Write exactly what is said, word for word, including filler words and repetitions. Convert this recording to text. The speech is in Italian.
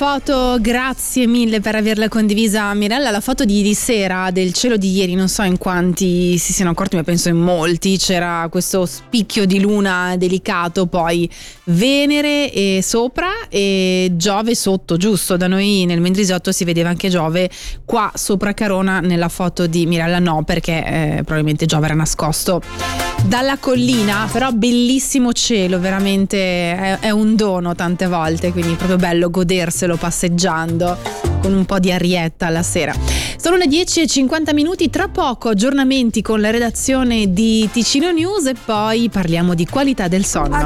foto, grazie mille per averla condivisa Mirella, la foto di, di sera del cielo di ieri, non so in quanti si siano accorti, ma penso in molti, c'era questo spicchio di luna delicato, poi Venere e sopra e Giove sotto, giusto? Da noi nel Mendrisotto si vedeva anche Giove, qua sopra Carona nella foto di Mirella no, perché eh, probabilmente Giove era nascosto dalla collina, però bellissimo cielo, veramente è, è un dono tante volte, quindi è proprio bello goderselo passeggiando con un po' di arietta alla sera. Sono le dieci e cinquanta minuti, tra poco aggiornamenti con la redazione di Ticino News e poi parliamo di qualità del sonno.